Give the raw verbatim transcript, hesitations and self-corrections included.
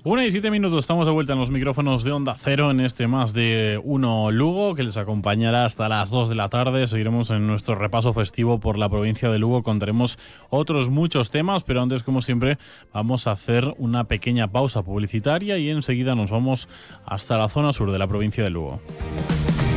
Una y siete minutos, estamos de vuelta en los micrófonos de Onda Cero en este Más de Uno Lugo, que les acompañará hasta las dos de la tarde. Seguiremos en nuestro repaso festivo por la provincia de Lugo, contaremos otros muchos temas, pero antes, como siempre, vamos a hacer una pequeña pausa publicitaria y enseguida nos vamos hasta la zona sur de la provincia de Lugo.